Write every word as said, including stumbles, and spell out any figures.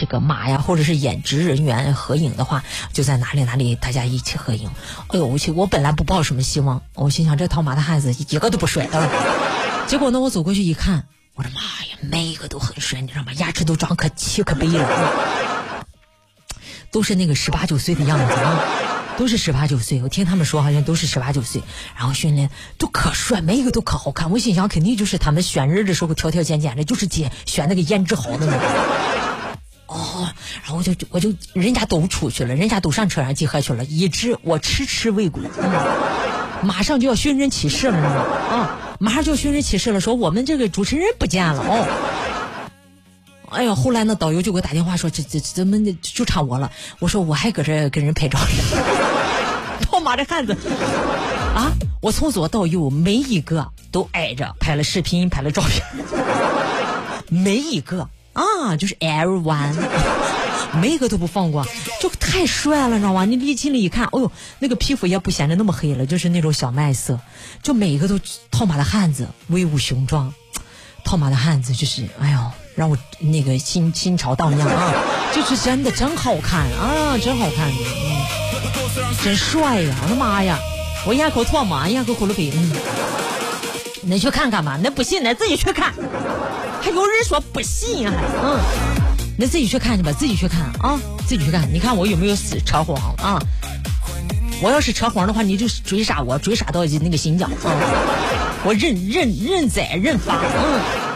这个马呀，或者是演职人员合影的话，就在哪里哪里大家一起合影。哎呦，我去，我本来不抱什么希望，我心想这套马的汉子一个都不帅啊。结果呢，我走过去一看，我的妈呀，每一个都很帅，你知道吗？牙齿都长可七可悲了，都是那个十八九岁的样子啊。都是十八九岁，我听他们说好像都是十八九岁，然后训练都可帅，每一个都可好看。我心想肯定就是他们选人的时候条条件件的，就是姐选那个颜值好的那种。哦，然后我就我就人家都出去了，人家都上车上集合去了，一直我迟迟未归。嗯，马上就要寻人启事了，啊，马上就要寻人启事了，说我们这个主持人不见了哦。哎呀，后来呢，导游就给我打电话说，这这怎么就差我了？我说我还搁这跟人拍照呢。套马的汉子啊！我从左到右每一个都挨着拍了视频，拍了照片，每一个啊，就是 everyone， 每一个都不放过，就太帅了，你知道吗？你离近了一看，哦呦，那个皮肤也不显得那么黑了，就是那种小麦色，就每一个都套马的汉子，威武雄壮。套马的汉子就是，哎呦，让我那个心心潮荡漾啊！就是真的真好看啊，真好看的，嗯，真帅呀！我的妈呀，我咽口唾沫，咽口苦了肺，嗯，你去看看吧，那不信你自己去看，还有人说不信还，嗯，你自己去看去吧，自己去看啊，自己去看，你看我有没有死扯谎啊？我要是扯谎的话，你就追杀我，追杀到那个新疆啊！我认认认宰认罚，嗯。